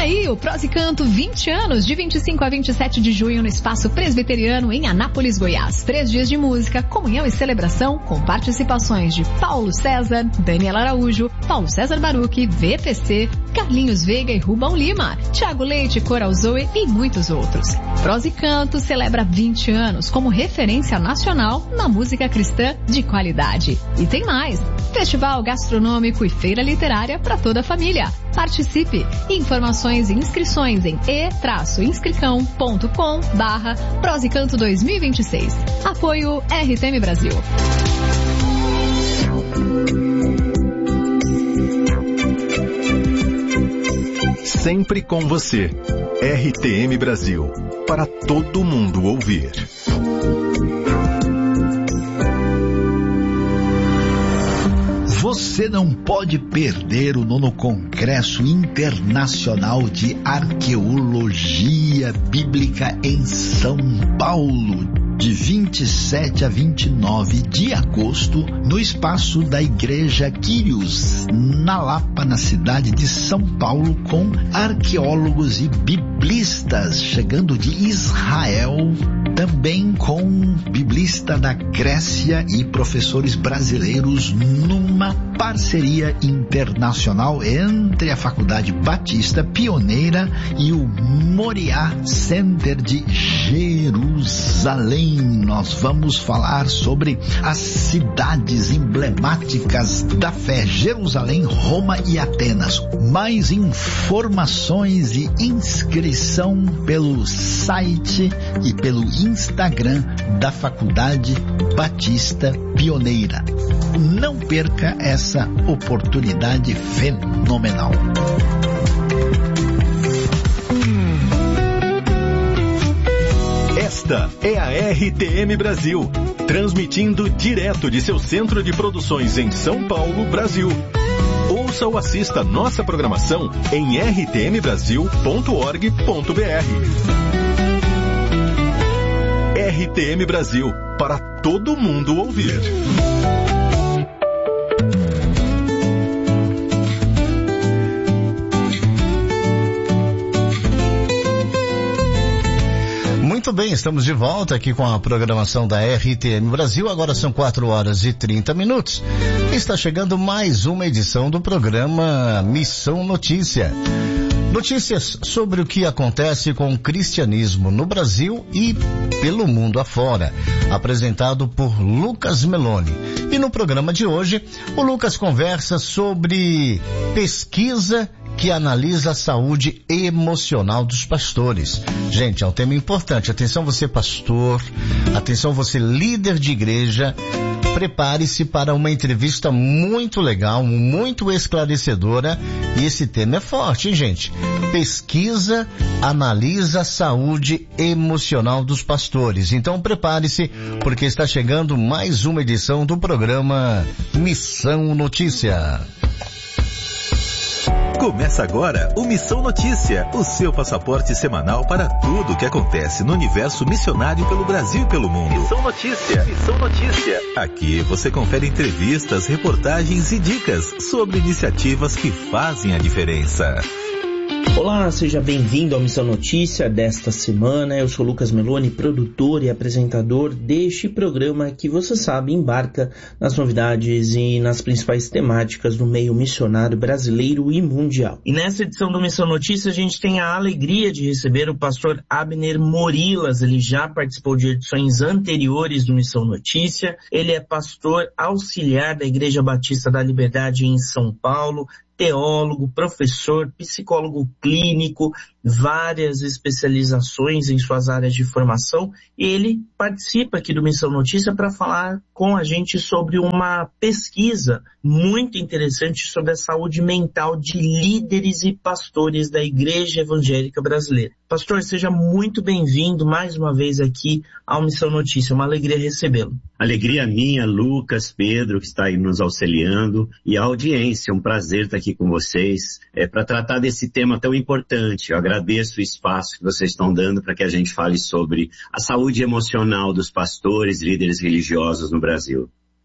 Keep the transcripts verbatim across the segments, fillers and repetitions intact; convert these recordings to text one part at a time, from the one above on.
aí o Prós e Canto vinte anos, de vinte e cinco a vinte e sete de junho no Espaço Presbiteriano em Anápolis, Goiás. Três dias de música, comunhão e celebração com participações de Paulo César, Daniela Araújo, Paulo César Baruch, V P C, Carlinhos Veiga e Rubão Lima, Thiago Leite, Coral Zoe e muitos outros. Prós e Canto celebra vinte anos como referência nacional na música cristã de qualidade. E tem mais, festival gastronômico e feira literária para toda a família. Participe! Informações e inscrições em e inscricão ponto com barra Prós e Canto dois mil e vinte e seis. Apoio R T M Brasil. Sempre com você. R T M Brasil. Para todo mundo ouvir. Você não pode perder o nono Congresso Internacional de Arqueologia Bíblica em São Paulo, de vinte e sete a vinte e nove de agosto, no espaço da Igreja Quírios, na Lapa, na cidade de São Paulo, com arqueólogos e biblistas chegando de Israel, também com biblista da Grécia e professores brasileiros, numa parceria internacional entre a Faculdade Batista Pioneira e o Moriá Center de Jerusalém. Nós vamos falar sobre as cidades emblemáticas da fé, Jerusalém, Roma e Atenas. Mais informações e inscrição pelo site e pelo Instagram da Faculdade Batista Pioneira. Não perca essa oportunidade fenomenal. Esta é a R T M Brasil, transmitindo direto de seu centro de produções em São Paulo, Brasil. Ouça ou assista nossa programação em r t m brasil ponto org ponto b r. R T M Brasil, para todo mundo ouvir. Muito bem, estamos de volta aqui com a programação da R T M Brasil. Agora são quatro horas e trinta minutos. Está chegando mais uma edição do programa Missão Notícia. Notícias sobre o que acontece com o cristianismo no Brasil e pelo mundo afora. Apresentado por Lucas Meloni. E no programa de hoje, o Lucas conversa sobre pesquisa que analisa a saúde emocional dos pastores. Gente, é um tema importante. Atenção você pastor, atenção você líder de igreja, prepare-se para uma entrevista muito legal, muito esclarecedora, e esse tema é forte, hein, gente? Pesquisa analisa a saúde emocional dos pastores. Então prepare-se, porque está chegando mais uma edição do programa Missão Notícia. Começa agora o Missão Notícia, o seu passaporte semanal para tudo o que acontece no universo missionário pelo Brasil e pelo mundo. Missão Notícia, Missão Notícia. Aqui você confere entrevistas, reportagens e dicas sobre iniciativas que fazem a diferença. Olá, seja bem-vindo ao Missão Notícia desta semana. Eu sou Lucas Meloni, produtor e apresentador deste programa que, você sabe, embarca nas novidades e nas principais temáticas do meio missionário brasileiro e mundial. E nessa edição do Missão Notícia a gente tem a alegria de receber o pastor Abner Morilas. Ele já participou de edições anteriores do Missão Notícia. Ele é pastor auxiliar da Igreja Batista da Liberdade em São Paulo, teólogo, professor, psicólogo clínico, várias especializações em suas áreas de formação. Ele participa aqui do Missão Notícia para falar com a gente sobre uma pesquisa muito interessante sobre a saúde mental de líderes e pastores da Igreja Evangélica Brasileira. Pastor, seja muito bem-vindo mais uma vez aqui ao Missão Notícia. Uma alegria recebê-lo. Alegria minha, Lucas, Pedro, que está aí nos auxiliando, e a audiência. Um prazer estar aqui com vocês é, para tratar desse tema tão importante. Eu agradeço o espaço que vocês estão dando para que a gente fale sobre a saúde emocional dos pastores, líderes religiosos no Brasil.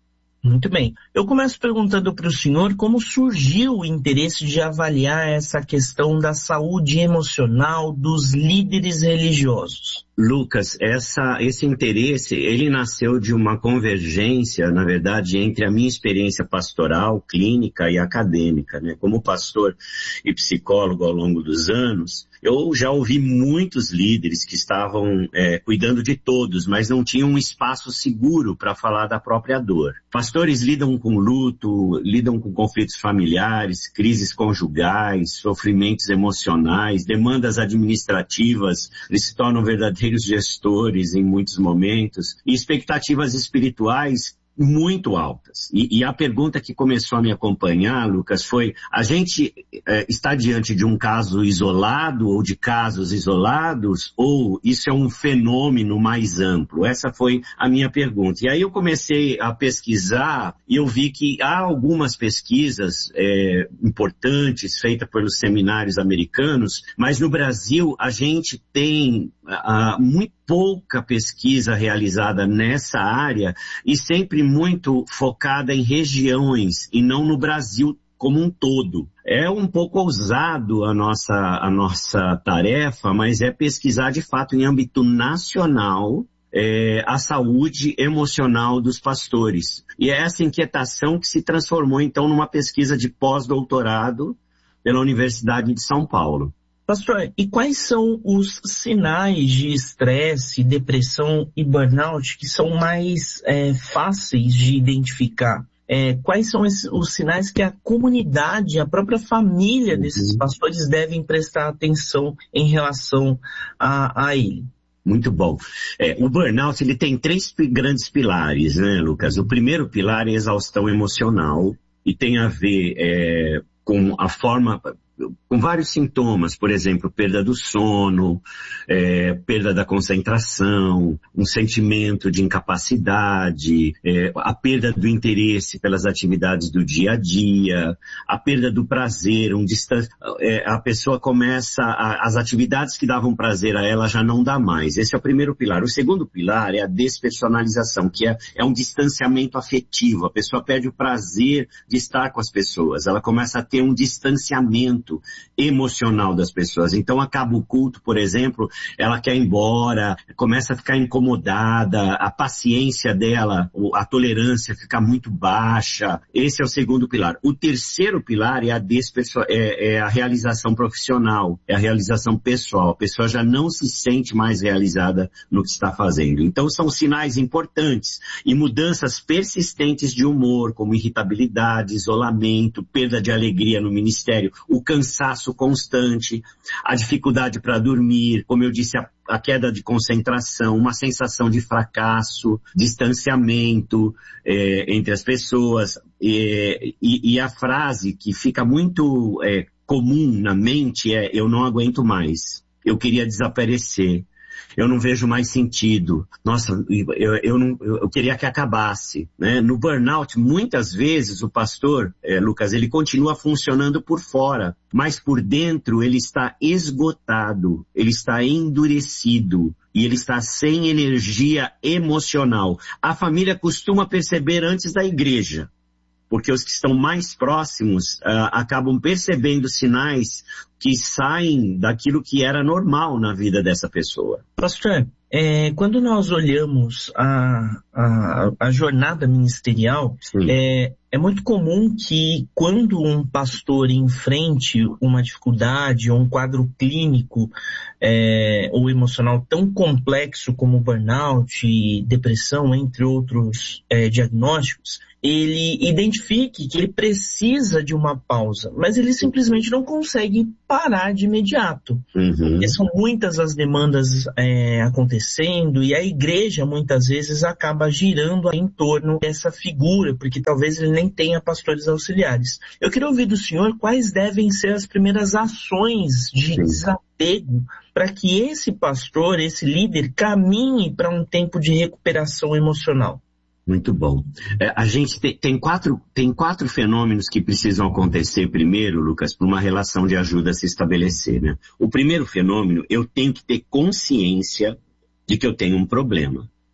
Muito bem. Eu começo perguntando para o senhor como surgiu o interesse de avaliar essa questão da saúde emocional dos líderes religiosos. Lucas, essa, esse interesse, ele nasceu de uma convergência, na verdade, entre a minha experiência pastoral, clínica e acadêmica, né? Como pastor e psicólogo ao longo dos anos, eu já ouvi muitos líderes que estavam é, cuidando de todos, mas não tinham um espaço seguro para falar da própria dor. Pastores lidam com luto, lidam com conflitos familiares, crises conjugais, sofrimentos emocionais, demandas administrativas, eles se tornam verdadeiros gestores em muitos momentos, e expectativas espirituais muito altas. E, e a pergunta que começou a me acompanhar, Lucas, foi, a gente é, está diante de um caso isolado ou de casos isolados, ou isso é um fenômeno mais amplo? Essa foi a minha pergunta. E aí eu comecei a pesquisar e eu vi que há algumas pesquisas é, importantes feitas pelos seminários americanos, mas no Brasil a gente tem uh, muito pouca pesquisa realizada nessa área e sempre muito focada em regiões e não no Brasil como um todo. É um pouco ousado a nossa, a nossa tarefa, mas é pesquisar de fato em âmbito nacional é, a saúde emocional dos pastores. E é essa inquietação que se transformou então numa pesquisa de pós-doutorado pela Universidade de São Paulo. Pastor, e quais são os sinais de estresse, depressão e burnout que são mais é, fáceis de identificar? É, quais são esses, os sinais que a comunidade, a própria família desses pastores devem prestar atenção em relação a, a ele? Muito bom. É, o burnout, ele tem três grandes pilares, né, Lucas? O primeiro pilar é a exaustão emocional e tem a ver é, com a forma... com vários sintomas, por exemplo, perda do sono, é, perda da concentração, um sentimento de incapacidade, é, a perda do interesse pelas atividades do dia a dia, a perda do prazer, um distan- é, a pessoa começa, a, as atividades que davam prazer a ela já não dá mais. Esse é o primeiro pilar. O segundo pilar é a despersonalização, que é, é um distanciamento afetivo. A pessoa perde o prazer de estar com as pessoas. Ela começa a ter um distanciamento emocional das pessoas. Então acaba o culto, por exemplo, ela quer ir embora, começa a ficar incomodada, a paciência dela, a tolerância fica muito baixa. Esse é o segundo pilar. O terceiro pilar é a, desperso- é, é a realização profissional, é a realização pessoal. A pessoa já não se sente mais realizada no que está fazendo. Então são sinais importantes e mudanças persistentes de humor, como irritabilidade, isolamento, perda de alegria no ministério, o cansaço constante, a dificuldade para dormir, como eu disse, a, a queda de concentração, uma sensação de fracasso, distanciamento é, entre as pessoas, é, e, e a frase que fica muito é, comum na mente é: eu não aguento mais, eu queria desaparecer, eu não vejo mais sentido, nossa, eu, eu, não, eu queria que acabasse, né? No burnout, muitas vezes o pastor, é, Lucas, ele continua funcionando por fora, mas por dentro ele está esgotado, ele está endurecido e ele está sem energia emocional. A família costuma perceber antes da igreja, porque os que estão mais próximos uh, acabam percebendo sinais que saem daquilo que era normal na vida dessa pessoa. Pastor, é, quando nós olhamos a, a, a jornada ministerial, é, é muito comum que quando um pastor enfrente uma dificuldade ou um quadro clínico é, ou emocional tão complexo como burnout, depressão, entre outros é, diagnósticos, ele identifique que ele precisa de uma pausa, mas ele simplesmente não consegue parar de imediato. Uhum. Porque são muitas as demandas é, acontecendo e a igreja muitas vezes acaba girando em torno dessa figura, porque talvez ele nem tenha pastores auxiliares. Eu queria ouvir do senhor quais devem ser as primeiras ações de Sim. desapego para que esse pastor, esse líder, caminhe para um tempo de recuperação emocional. Muito bom. É, a gente tem, tem, quatro, tem quatro fenômenos que precisam acontecer primeiro, Lucas, para uma relação de ajuda se estabelecer, né? O primeiro fenômeno, eu tenho que ter consciência de que eu tenho um problema.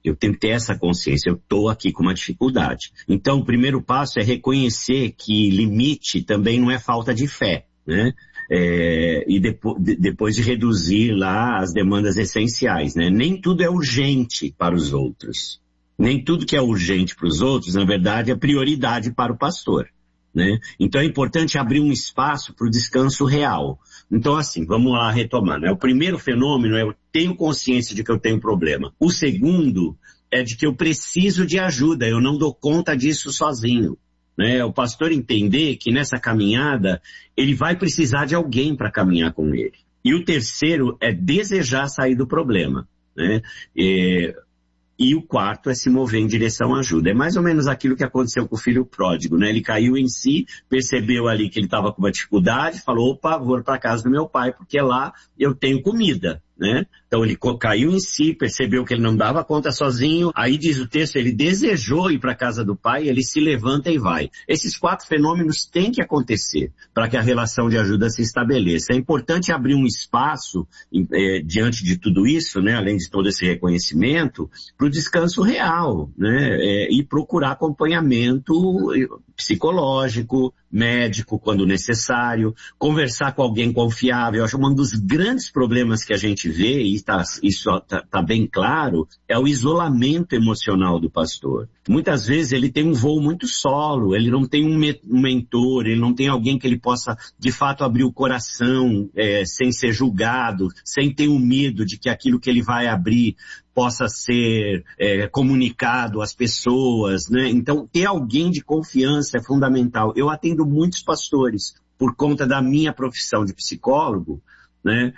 Eu tenho que ter essa consciência, eu estou aqui com uma dificuldade. Então, o primeiro passo é reconhecer que limite também não é falta de fé, né? É, e depo, de, depois de reduzir lá as demandas essenciais, né? Nem tudo é urgente para os outros. Nem tudo que é urgente para os outros, na verdade, é prioridade para o pastor, né? Então é importante abrir um espaço para o descanso real. Então assim, vamos lá retomando. É o primeiro fenômeno, é eu tenho consciência de que eu tenho problema. O segundo é de que eu preciso de ajuda, eu não dou conta disso sozinho. Né, o pastor entender que nessa caminhada ele vai precisar de alguém para caminhar com ele. E o terceiro é desejar sair do problema, né? E, e o quarto é se mover em direção à ajuda. É mais ou menos aquilo que aconteceu com o filho pródigo, né? Ele caiu em si, percebeu ali que ele estava com uma dificuldade, falou, opa, vou para a casa do meu pai, porque lá eu tenho comida. Né? Então ele caiu em si, percebeu que ele não dava conta sozinho, aí diz o texto, ele desejou ir para a casa do pai, ele se levanta e vai. Esses quatro fenômenos têm que acontecer para que a relação de ajuda se estabeleça. É importante abrir um espaço eh, diante de tudo isso, né? Além de todo esse reconhecimento, para o descanso real, né? Eh, e procurar acompanhamento psicológico, médico, quando necessário, conversar com alguém confiável. Eu acho que um dos grandes problemas que a gente vê, e tá, isso está tá bem claro, é o isolamento emocional do pastor. Muitas vezes ele tem um voo muito solo, ele não tem um, me, um mentor, ele não tem alguém que ele possa, de fato, abrir o coração, é, sem ser julgado, sem ter o medo de que aquilo que ele vai abrir possa ser é, comunicado às pessoas, né? Então, ter alguém de confiança é fundamental. Eu atendo muitos pastores, por conta da minha profissão de psicólogo, né?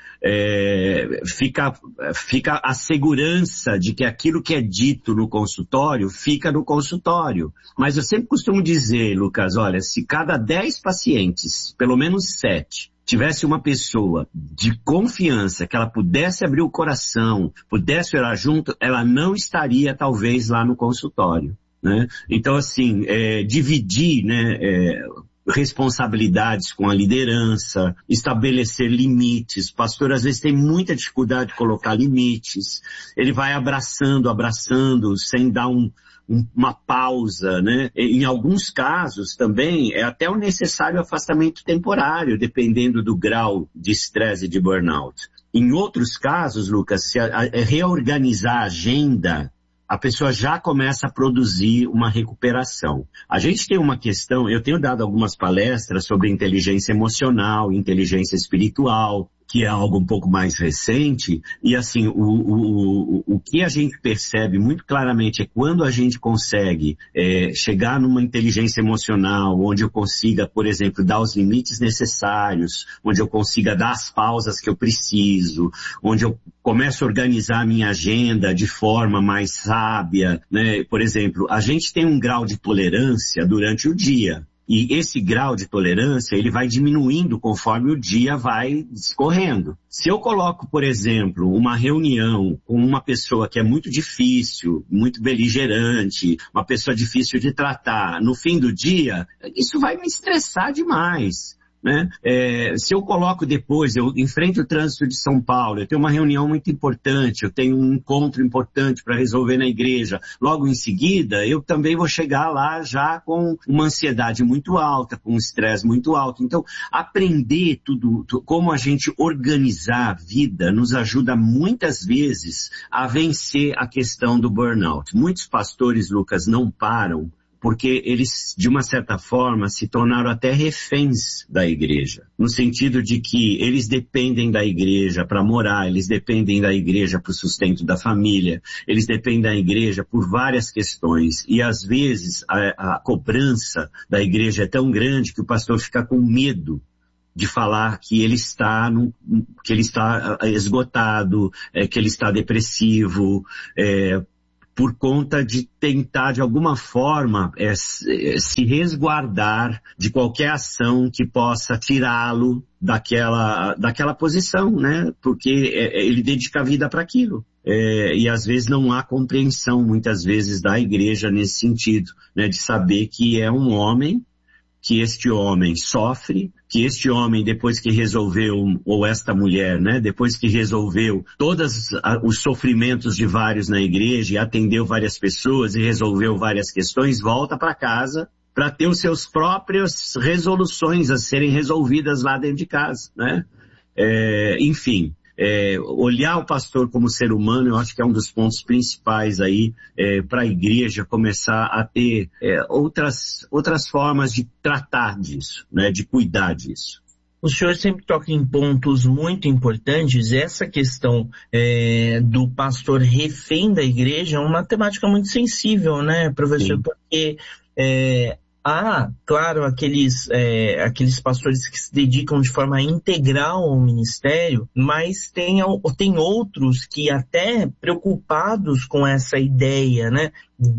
É, fica, fica a segurança de que aquilo que é dito no consultório, fica no consultório. Mas eu sempre costumo dizer, Lucas, olha, se cada dez pacientes, pelo menos sete, tivesse uma pessoa de confiança, que ela pudesse abrir o coração, pudesse orar junto, ela não estaria talvez lá no consultório, né? Então assim, é, dividir, né, é, responsabilidades com a liderança, estabelecer limites. O pastor às vezes tem muita dificuldade de colocar limites, ele vai abraçando, abraçando, sem dar um uma pausa, né? Em alguns casos também é até o necessário afastamento temporário, dependendo do grau de estresse e de burnout. Em outros casos, Lucas, se a, a, reorganizar a agenda, a pessoa já começa a produzir uma recuperação. A gente tem uma questão, eu tenho dado algumas palestras sobre inteligência emocional, inteligência espiritual, que é algo um pouco mais recente, e assim, o, o, o, o que a gente percebe muito claramente é quando a gente consegue é, chegar numa inteligência emocional, onde eu consiga, por exemplo, dar os limites necessários, onde eu consiga dar as pausas que eu preciso, onde eu começo a organizar a minha agenda de forma mais sábia, né? Por exemplo, a gente tem um grau de tolerância durante o dia. E esse grau de tolerância, ele vai diminuindo conforme o dia vai escorrendo. Se eu coloco, por exemplo, uma reunião com uma pessoa que é muito difícil, muito beligerante, uma pessoa difícil de tratar, no fim do dia, isso vai me estressar demais. Né? É, se eu coloco depois, eu enfrento o trânsito de São Paulo, eu tenho uma reunião muito importante, eu tenho um encontro importante para resolver na igreja, logo em seguida eu também vou chegar lá já com uma ansiedade muito alta, com um estresse muito alto. Então, aprender tudo, como a gente organizar a vida, nos ajuda muitas vezes a vencer a questão do burnout. Muitos pastores, Lucas, não param porque eles, de uma certa forma, se tornaram até reféns da igreja, no sentido de que eles dependem da igreja para morar, eles dependem da igreja para o sustento da família, eles dependem da igreja por várias questões, e às vezes a, a cobrança da igreja é tão grande que o pastor fica com medo de falar que ele está, no, que ele está esgotado, é, que ele está depressivo, é, por conta de tentar, de alguma forma, é, se resguardar de qualquer ação que possa tirá-lo daquela, daquela posição, né? Porque é, ele dedica a vida para aquilo. É, e às vezes não há compreensão, muitas vezes, da igreja nesse sentido, né? De saber que é um homem que este homem sofre, que este homem, depois que resolveu, ou esta mulher, né, depois que resolveu todos os sofrimentos de vários na igreja e atendeu várias pessoas e resolveu várias questões, volta para casa para ter os seus próprias resoluções a serem resolvidas lá dentro de casa, né? É, enfim, é, olhar o pastor como ser humano, eu acho que é um dos pontos principais aí é, para a igreja começar a ter é, outras, outras formas de tratar disso, né, de cuidar disso. O senhor sempre toca em pontos muito importantes. Essa questão é, do pastor refém da igreja é uma temática muito sensível, né, professor? Sim. Porque é, há, claro, aqueles, é, aqueles pastores que se dedicam de forma integral ao ministério, mas tem, tem outros que até preocupados com essa ideia, né,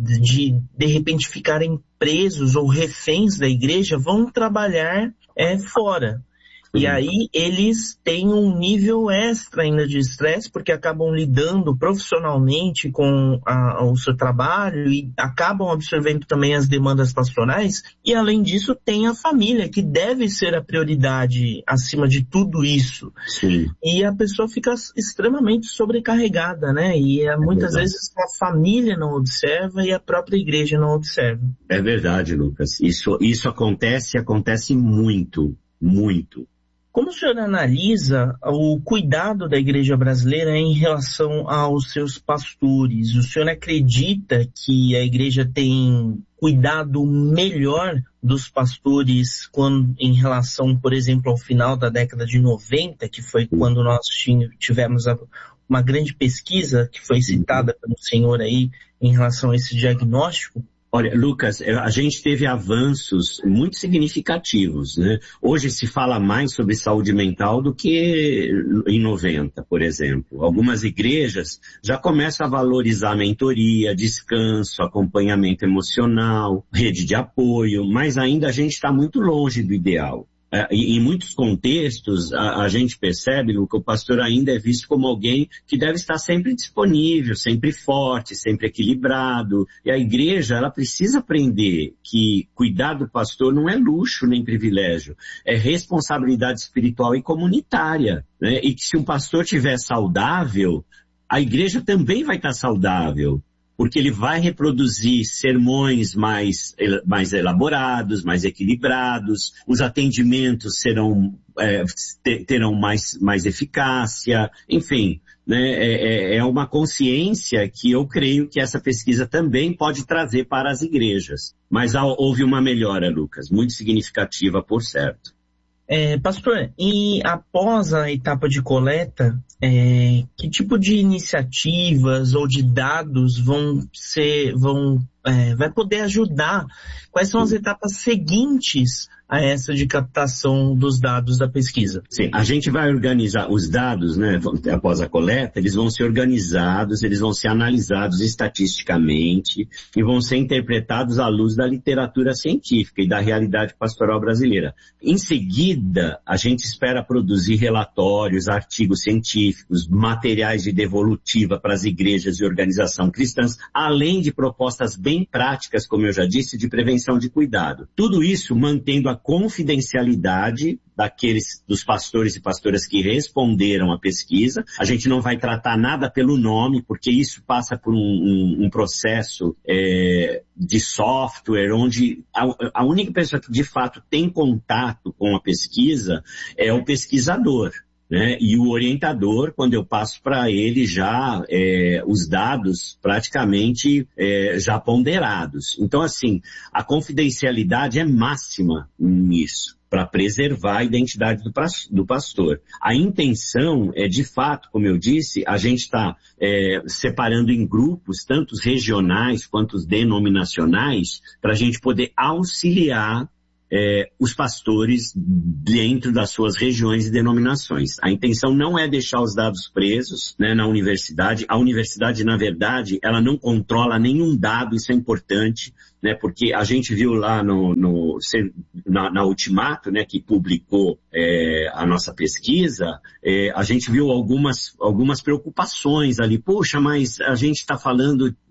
de de repente ficarem presos ou reféns da igreja, vão trabalhar é, fora. E aí eles têm um nível extra ainda de estresse, porque acabam lidando profissionalmente com a, o seu trabalho e acabam absorvendo também as demandas pastorais. E além disso tem a família, que deve ser a prioridade acima de tudo isso. Sim. E a pessoa fica extremamente sobrecarregada, né? E é, muitas verdade. vezes a família não observa e a própria igreja não observa. É verdade, Lucas. Isso, isso acontece, acontece muito, muito. Como o senhor analisa o cuidado da igreja brasileira em relação aos seus pastores? O senhor acredita que a igreja tem cuidado melhor dos pastores quando, em relação, por exemplo, ao final da década de noventa, que foi quando nós tivemos a, uma grande pesquisa que foi citada pelo senhor aí em relação a esse diagnóstico? Olha, Lucas, a gente teve avanços muito significativos, né? Hoje se fala mais sobre saúde mental do que em noventa, por exemplo. Algumas igrejas já começam a valorizar a mentoria, descanso, acompanhamento emocional, rede de apoio, mas ainda a gente está muito longe do ideal. É, em muitos contextos, a, a gente percebe, Lu, que o pastor ainda é visto como alguém que deve estar sempre disponível, sempre forte, sempre equilibrado. E a igreja, ela precisa aprender que cuidar do pastor não é luxo nem privilégio, é responsabilidade espiritual e comunitária, né? E que se um pastor estiver saudável, a igreja também vai estar saudável, porque ele vai reproduzir sermões mais, mais elaborados, mais equilibrados, os atendimentos serão, é, terão mais, mais eficácia, enfim, né, é, é uma consciência que eu creio que essa pesquisa também pode trazer para as igrejas. Mas houve uma melhora, Lucas, muito significativa, por certo. É, pastor, e após a etapa de coleta, é, que tipo de iniciativas ou de dados vão ser, vão, é, vai poder ajudar? Quais são as etapas seguintes a essa de captação dos dados da pesquisa? Sim, a gente vai organizar os dados, né, após a coleta, eles vão ser organizados, eles vão ser analisados estatisticamente e vão ser interpretados à luz da literatura científica e da realidade pastoral brasileira. Em seguida, a gente espera produzir relatórios, artigos científicos, materiais de devolutiva para as igrejas e organização cristãs, além de propostas bem práticas, como eu já disse, de prevenção de cuidado. Tudo isso mantendo a confidencialidade daqueles, dos pastores e pastoras que responderam à pesquisa. A gente não vai tratar nada pelo nome, porque isso passa por um, um, um processo é, de software, onde a, a única pessoa que de fato tem contato com a pesquisa é o pesquisador, né? E o orientador, quando eu passo para ele já é, os dados praticamente é, já ponderados. Então, assim, a confidencialidade é máxima nisso, para preservar a identidade do, do pastor. A intenção é, de fato, como eu disse, a gente está é, separando em grupos, tanto os regionais quanto os denominacionais, para a gente poder auxiliar É, os pastores dentro das suas regiões e denominações. A intenção não é deixar os dados presos, né, na universidade. A universidade, na verdade, ela não controla nenhum dado, isso é importante, né, porque a gente viu lá no, no, na, na Ultimato, né, que publicou é, a nossa pesquisa, é, a gente viu algumas, algumas preocupações ali. Poxa, mas a gente está falando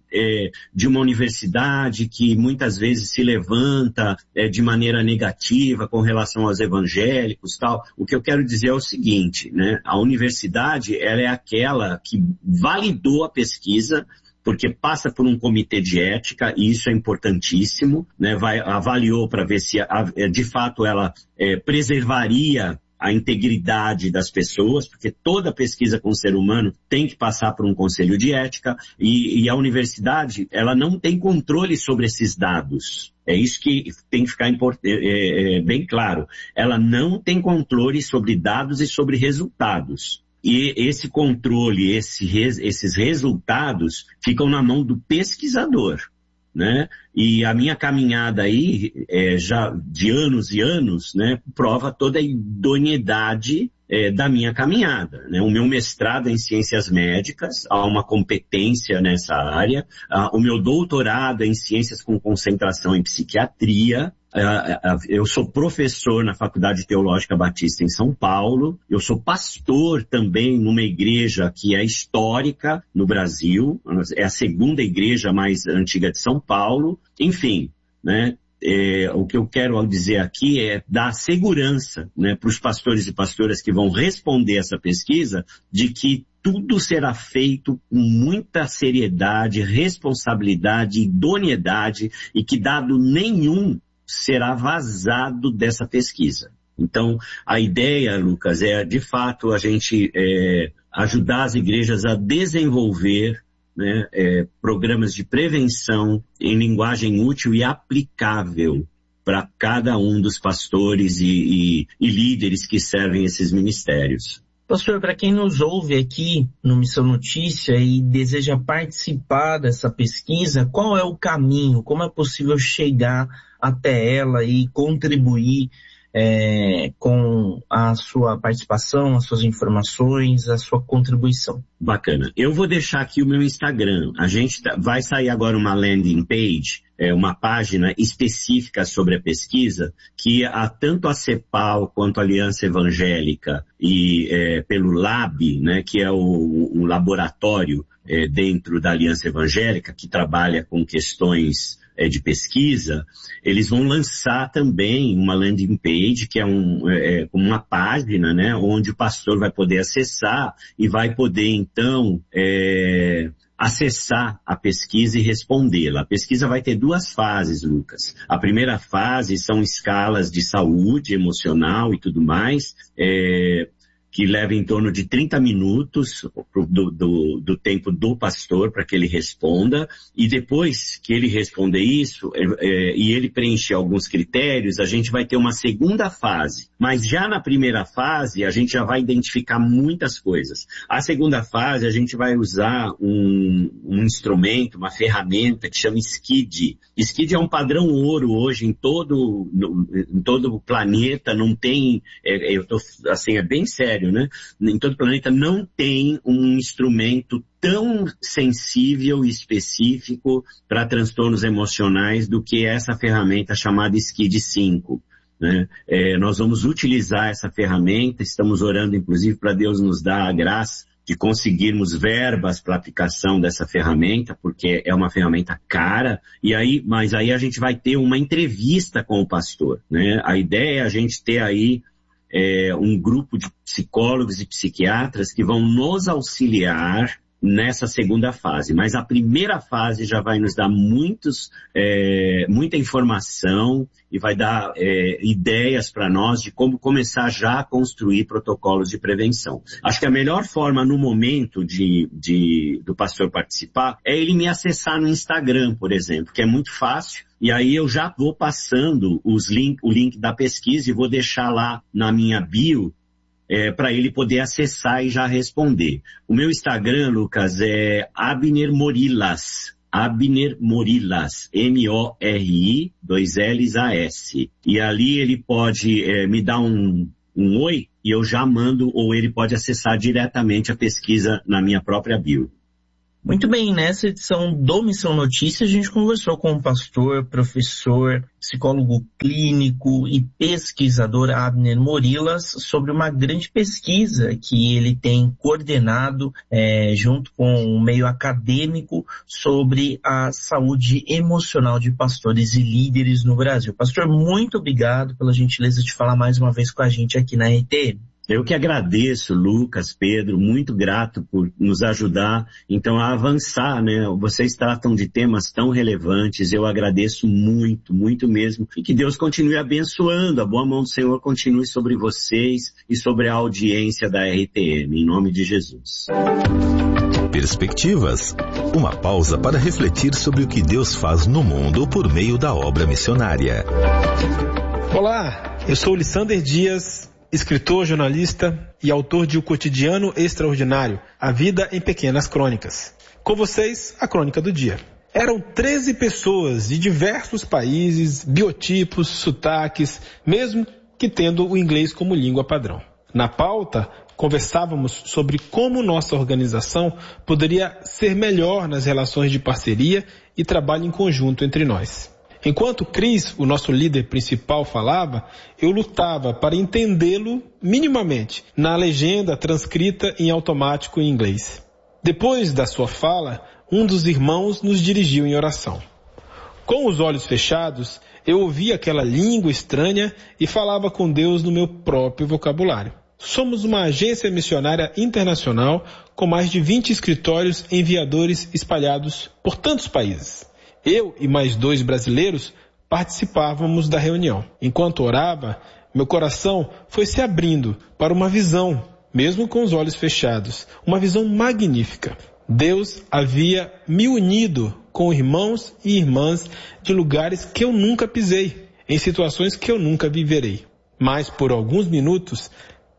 é, de uma universidade que muitas vezes se levanta é, de maneira negativa com relação aos evangélicos, tal. O que eu quero dizer é o seguinte, né? A universidade, ela é aquela que validou a pesquisa, porque passa por um comitê de ética, e isso é importantíssimo, né? Vai, avaliou para ver se de fato ela é, preservaria a integridade das pessoas, porque toda pesquisa com o ser humano tem que passar por um conselho de ética, e, e a universidade, ela não tem controle sobre esses dados. É isso que tem que ficar import- é, é, bem claro. Ela não tem controle sobre dados e sobre resultados. E esse controle, esse, esses resultados ficam na mão do pesquisador, né? E a minha caminhada aí, é, já de anos e anos, né, prova toda a idoneidade é, da minha caminhada, né? O meu mestrado é em ciências médicas, há uma competência nessa área, ah, o meu doutorado é em ciências com concentração em psiquiatria. Uh, uh, uh, eu sou professor na Faculdade Teológica Batista em São Paulo, eu sou pastor também numa igreja que é histórica no Brasil, é a segunda igreja mais antiga de São Paulo, enfim, né? É, o que eu quero dizer aqui é dar segurança, né, para os pastores e pastoras que vão responder essa pesquisa, de que tudo será feito com muita seriedade, responsabilidade, idoneidade, e que dado nenhum será vazado dessa pesquisa. Então, a ideia, Lucas, é de fato a gente é, ajudar as igrejas a desenvolver, né, é, programas de prevenção em linguagem útil e aplicável para cada um dos pastores e, e, e líderes que servem esses ministérios. Pastor, para quem nos ouve aqui no Missão Notícia e deseja participar dessa pesquisa, qual é o caminho? Como é possível chegar até ela e contribuir é, com a sua participação, as suas informações, a sua contribuição? Bacana. Eu vou deixar aqui o meu Instagram. A gente tá, vai sair agora uma landing page, é, uma página específica sobre a pesquisa, que a, tanto a CEPAL quanto a Aliança Evangélica e é, pelo Lab, né, que é o, um laboratório é, dentro da Aliança Evangélica que trabalha com questões de pesquisa, eles vão lançar também uma landing page, que é, um, é uma página, né, onde o pastor vai poder acessar e vai poder, então, é, acessar a pesquisa e respondê-la. A pesquisa vai ter duas fases, Lucas. A primeira fase são escalas de saúde emocional e tudo mais, é, que leva em torno de trinta minutos do, do, do tempo do pastor para que ele responda, e depois que ele responder isso, é, é, e ele preencher alguns critérios, a gente vai ter uma segunda fase. Mas já na primeira fase, a gente já vai identificar muitas coisas. A segunda fase, a gente vai usar um, um instrumento, uma ferramenta que chama SCID. SCID é um padrão ouro hoje em todo, no, em todo o planeta, não tem, é, eu tô, assim, é bem sério, né? Em todo o planeta não tem um instrumento tão sensível e específico para transtornos emocionais do que essa ferramenta chamada SCID cinco. Né? É, nós vamos utilizar essa ferramenta, estamos orando inclusive para Deus nos dar a graça de conseguirmos verbas para aplicação dessa ferramenta, porque é uma ferramenta cara, e aí, mas aí a gente vai ter uma entrevista com o pastor, né? A ideia é a gente ter aí É, um grupo de psicólogos e psiquiatras que vão nos auxiliar nessa segunda fase. Mas a primeira fase já vai nos dar muitos, é, muita informação e vai dar é, ideias para nós de como começar já a construir protocolos de prevenção. Acho que a melhor forma no momento de, de, do pastor participar é ele me acessar no Instagram, por exemplo, que é muito fácil. E aí eu já vou passando os link, o link da pesquisa e vou deixar lá na minha bio é, para ele poder acessar e já responder. O meu Instagram, Lucas, é Abner Morilas. Abner Morilas. M O R I, dois L's A S. E ali ele pode é, me dar um, um oi e eu já mando, ou ele pode acessar diretamente a pesquisa na minha própria bio. Muito bem, nessa edição do Missão Notícia, a gente conversou com o pastor, professor, psicólogo clínico e pesquisador Abner Morilas sobre uma grande pesquisa que ele tem coordenado é, junto com o meio acadêmico sobre a saúde emocional de pastores e líderes no Brasil. Pastor, muito obrigado pela gentileza de falar mais uma vez com a gente aqui na R T M. Eu que agradeço, Lucas, Pedro, muito grato por nos ajudar, então, a avançar, né? Vocês tratam de temas tão relevantes, eu agradeço muito, muito mesmo, e que Deus continue abençoando, a boa mão do Senhor continue sobre vocês e sobre a audiência da R T M, em nome de Jesus. Perspectivas. Uma pausa para refletir sobre o que Deus faz no mundo por meio da obra missionária. Olá, eu sou o Lissander Dias, escritor, jornalista e autor de O Cotidiano Extraordinário, A Vida em Pequenas Crônicas. Com vocês, a crônica do dia. Eram treze pessoas de diversos países, biotipos, sotaques, mesmo que tendo o inglês como língua padrão. Na pauta, conversávamos sobre como nossa organização poderia ser melhor nas relações de parceria e trabalho em conjunto entre nós. Enquanto Chris, o nosso líder principal, falava, eu lutava para entendê-lo minimamente na legenda transcrita em automático em inglês. Depois da sua fala, um dos irmãos nos dirigiu em oração. Com os olhos fechados, eu ouvia aquela língua estranha e falava com Deus no meu próprio vocabulário. Somos uma agência missionária internacional com mais de vinte escritórios enviadores espalhados por tantos países. Eu e mais dois brasileiros participávamos da reunião. Enquanto orava, meu coração foi se abrindo para uma visão, mesmo com os olhos fechados, uma visão magnífica. Deus havia me unido com irmãos e irmãs de lugares que eu nunca pisei, em situações que eu nunca viverei. Mas por alguns minutos,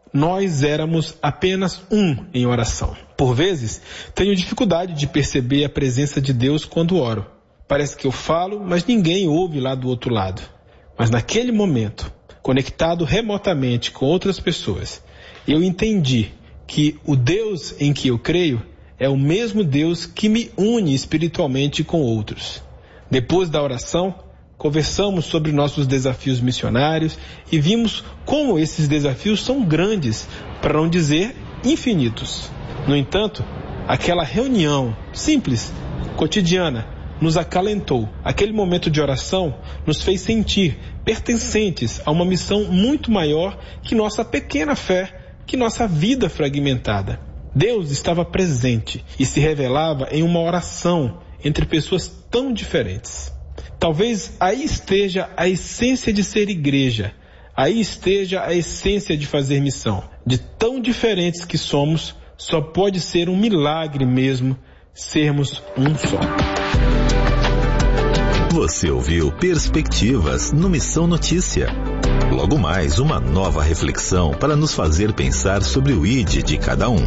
nós éramos apenas um em oração. Por vezes, tenho dificuldade de perceber a presença de Deus quando oro. Parece que eu falo, mas ninguém ouve lá do outro lado. Mas naquele momento, conectado remotamente com outras pessoas, eu entendi que o Deus em que eu creio é o mesmo Deus que me une espiritualmente com outros. Depois da oração, conversamos sobre nossos desafios missionários e vimos como esses desafios são grandes, para não dizer infinitos. No entanto, aquela reunião simples, cotidiana, nos acalentou. Aquele momento de oração nos fez sentir pertencentes a uma missão muito maior que nossa pequena fé, que nossa vida fragmentada. Deus estava presente e se revelava em uma oração entre pessoas tão diferentes. Talvez aí esteja a essência de ser igreja, aí esteja a essência de fazer missão. De tão diferentes que somos, só pode ser um milagre mesmo sermos um só. Você ouviu Perspectivas no Missão Notícia. Logo mais, uma nova reflexão para nos fazer pensar sobre o I D de cada um.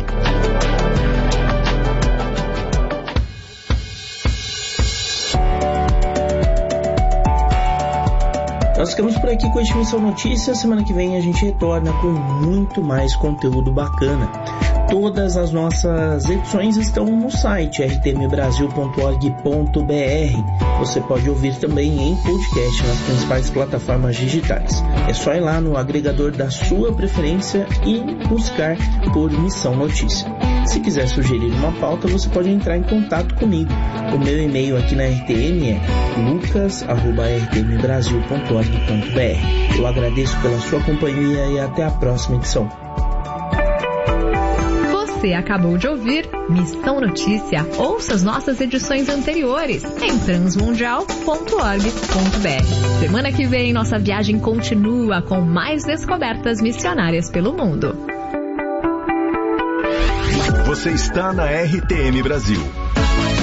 Nós ficamos por aqui com a Missão Notícia. Semana que vem a gente retorna com muito mais conteúdo bacana. Todas as nossas edições estão no site r t m brasil ponto org ponto b r. Você pode ouvir também em podcast nas principais plataformas digitais. É só ir lá no agregador da sua preferência e buscar por Missão Notícia. Se quiser sugerir uma pauta, você pode entrar em contato comigo. O meu e-mail aqui na R T M é lucas arroba r t m brasil ponto org ponto b r. Eu agradeço pela sua companhia e até a próxima edição. Você acabou de ouvir Missão Notícia. Ouça as nossas edições anteriores em transmundial ponto org ponto b r. Semana que vem, nossa viagem continua com mais descobertas missionárias pelo mundo. Você está na R T M Brasil.